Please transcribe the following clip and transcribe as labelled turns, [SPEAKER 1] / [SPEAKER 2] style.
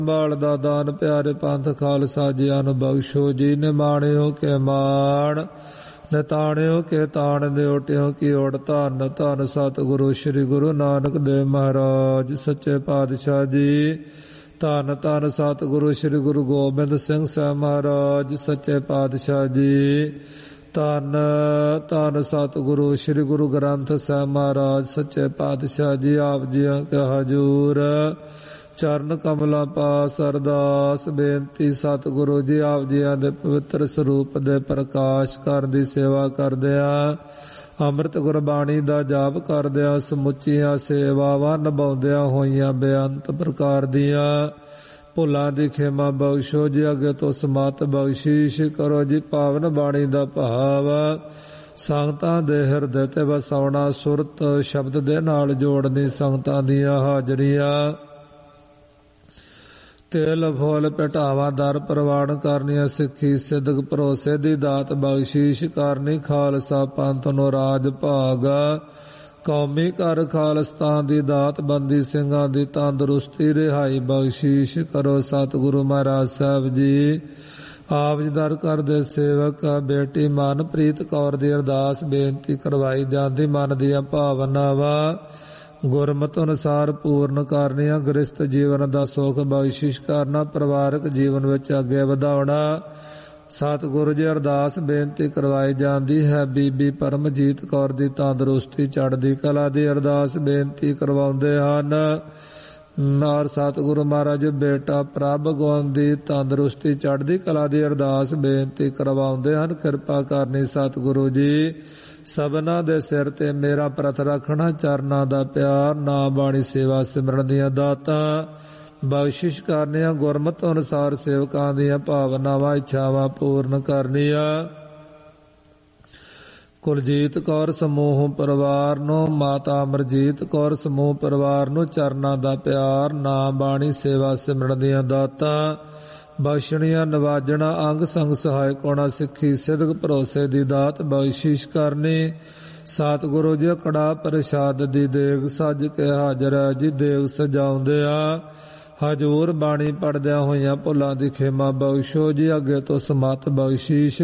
[SPEAKER 1] ਬਾਲ ਦਾ ਦਾਨ ਪਿਆਰੇ ਪੰਥ ਖਾਲਸਾ ਜੀਆਂ ਨੂੰ ਬਖਸ਼ੋ ਜੀ। ਨਿਮਾਣਿਓ ਕੇ ਮਾਣ ਨਿਤਾਣਿਓ ਕੇ ਤਾਣ ਨਿਓਟਿਓ ਕੀ ਓੜ ਧੰਨ ਧੰਨ ਸਤਿਗੁਰੂ ਸ੍ਰੀ ਗੁਰੂ ਨਾਨਕ ਦੇਵ ਮਹਾਰਾਜ ਸੱਚੇ ਪਾਤਸ਼ਾਹ ਜੀ। ਧੰਨ ਧੰਨ ਸਤਿਗੁਰੂ ਸ੍ਰੀ ਗੁਰੂ ਗੋਬਿੰਦ ਸਿੰਘ ਸਾਹਿਬ ਮਹਾਰਾਜ ਸੱਚੇ ਪਾਤਸ਼ਾਹ ਜੀ। ਧੰਨ ਧੰਨ ਸਤਿਗੁਰੂ ਸ੍ਰੀ ਗੁਰੂ ਗ੍ਰੰਥ ਸਾਹਿਬ ਮਹਾਰਾਜ ਸੱਚੇ ਪਾਤਸ਼ਾਹ ਜੀ। ਆਪ ਜੀਆਂ ਕੇ ਹਜ਼ੂਰ ਚਰਨ ਕਮਲਾਂ ਪਾਸ ਅਰਦਾਸ ਬੇਨਤੀ ਸਤਿਗੁਰੂ ਜੀ ਆਪ ਜੀਆਂ ਦੇ ਪਵਿੱਤਰ ਸਰੂਪ ਦੇ ਪ੍ਰਕਾਸ਼ ਕਰਨ ਦੀ ਸੇਵਾ ਕਰਦਿਆਂ ਅੰਮ੍ਰਿਤ ਗੁਰਬਾਣੀ ਦਾ ਜਾਪ ਕਰਦਿਆਂ ਸਮੁੱਚੀਆਂ ਸੇਵਾਵਾਂ ਨਿਭਾਉਂਦਿਆਂ ਹੋਈਆਂ ਬੇਅੰਤ ਪ੍ਰਕਾਰ ਦੀਆਂ ਭੁੱਲਾਂ ਦੀ ਖਿਮਾ ਬਖਸ਼ੋ ਜੀ। ਅੱਗੇ ਤੋਂ ਸਮਤ ਬਖਸ਼ੀਸ਼ ਕਰੋ ਜੀ। ਪਾਵਨ ਬਾਣੀ ਦਾ ਭਾਵ ਸੰਗਤਾਂ ਦੇ ਹਿਰਦੇ ਤੇ ਵਸਾਉਣਾ, ਸੁਰਤ ਸ਼ਬਦ ਦੇ ਨਾਲ ਜੋੜਨੀ, ਸੰਗਤਾਂ ਦੀਆਂ ਹਾਜ਼ਰੀਆਂ ਤੇਲ ਫੁੱਲ ਭਟਾਵਾਂ ਦਰ ਪ੍ਰਵਾਨ ਕਰਨੀਆਂ, ਸਿੱਖੀ ਸਿੱਧਕ ਭਰੋਸੇ ਦੀ ਦਾਤ ਬਖਸ਼ੀਸ਼ ਕਰਨੀ। ਖਾਲਸਾ ਪੰਥ ਨੂੰ ਰਾਜ ਭਾਗ ਕੌਮੀ ਘਰ ਖਾਲਸਤਾਨ ਦੀ ਦਾਤ, ਬੰਦੀ ਸਿੰਘਾਂ ਦੀ ਤੰਦਰੁਸਤੀ ਰਿਹਾਈ ਬਖਸ਼ੀਸ਼ ਕਰੋ ਸਤਿਗੁਰੂ ਮਹਾਰਾਜ ਸਾਹਿਬ ਜੀ। ਆਪ ਜੀ ਦਰ ਕਰਦੇ ਸੇਵਕ ਬੇਟੀ ਮਨਪ੍ਰੀਤ ਕੌਰ ਦੀ ਅਰਦਾਸ ਬੇਨਤੀ ਕਰਵਾਈ ਜਾਂਦੀ। ਮਨ ਦੀਆਂ ਭਾਵਨਾਵਾਂ ਗੁਰਮਤਿ ਅਨੁਸਾਰ ਪੂਰਨ ਕਰਨੀਆਂ, ਗ੍ਰਸਤ ਜੀਵਨ ਦਾ ਸੁੱਖ ਬਖਸ਼ਿਸ਼ ਕਰਨਾ, ਪਰਿਵਾਰਕ ਜੀਵਨ ਵਿੱਚ ਅੱਗੇ ਵਧਾਉਣਾ। ਸਤਿਗੁਰੂ ਜੀ ਅਰਦਾਸ ਬੇਨਤੀ ਕਰਵਾਈ ਜਾਂਦੀ ਹੈ। ਬੀਬੀ ਪਰਮਜੀਤ ਕੌਰ ਦੀ ਤੰਦਰੁਸਤੀ ਚੜ੍ਹਦੀ ਕਲਾ ਦੀ ਅਰਦਾਸ ਬੇਨਤੀ ਕਰਵਾਉਂਦੇ ਹਨ। ਨਾਰ ਸਤਿਗੁਰੂ ਮਹਾਰਾਜ ਬੇਟਾ ਪ੍ਰਭ ਗੋਬਿੰਦ ਦੀ ਤੰਦਰੁਸਤੀ ਚੜ੍ਹਦੀ ਕਲਾ ਦੀ ਅਰਦਾਸ ਬੇਨਤੀ ਕਰਵਾਉਂਦੇ ਹਨ। ਕਿਰਪਾ ਕਰਨੀ ਸਤਿਗੁਰੂ ਜੀ। ਸਭਨਾਂ ਦੇ ਸਿਰ ਤੇ ਮੇਰਾ ਪ੍ਰਤ ਰੱਖਣਾ, ਚਰਨਾਂ ਦਾ ਪਿਆਰ, ਨਾਮ ਬਾਣੀ ਸੇਵਾ ਸਿਮਰਨ ਦੀਆਂ ਦਾਤਾਂ ਬਖਸ਼ਿਸ਼ ਕਰਨੀਆਂ, ਗੁਰਮਤਿ ਅਨੁਸਾਰ ਸੇਵਕਾਂ ਦੀਆਂ ਭਾਵਨਾਵਾਂ ਇੱਛਾਵਾਂ ਪੂਰਨ ਕਰਨੀਆਂ। ਕੁਲਜੀਤ ਕੌਰ ਸਮੂਹ ਪਰਿਵਾਰ ਨੂੰ, ਮਾਤਾ ਅਮਰਜੀਤ ਕੌਰ ਸਮੂਹ ਪਰਿਵਾਰ ਨੂੰ ਚਰਨਾਂ ਦਾ ਪਿਆਰ, ਨਾਮ ਬਾਣੀ ਸੇਵਾ ਸਿਮਰਨ ਦੀਆਂ ਦਾਤਾਂ ਬਖਸ਼ਣੀਆਂ, ਨਵਾਜਣਾ, ਅੰਗ ਸੰਗ ਸਹਾਇਕ ਹੋਣਾ, ਸਿੱਖੀ ਸਿੱਧਕ ਭਰੋਸੇ ਦੀ ਦਾਤ ਬਖਸ਼ਿਸ਼ ਕਰਨੀ। ਸਤਿਗੁਰੂ ਜੀ ਕੜਾ ਪ੍ਰਸ਼ਾਦ ਦੀ ਦੇਗ ਸੱਜ ਕੇ ਹਾਜ਼ਰ ਹੈ ਜੀ। ਦੇਗ ਸਜਾਉਂਦਿਆਂ ਹਜ਼ੂਰ ਬਾਣੀ ਪੜ੍ਹਦਿਆਂ ਹੋਈਆਂ ਭੁੱਲਾਂ ਦੀ ਖਿਮਾ ਬਖਸ਼ੋ ਜੀ। ਅੱਗੇ ਤੋਂ ਸਮਤ ਬਖਸ਼ੀਸ਼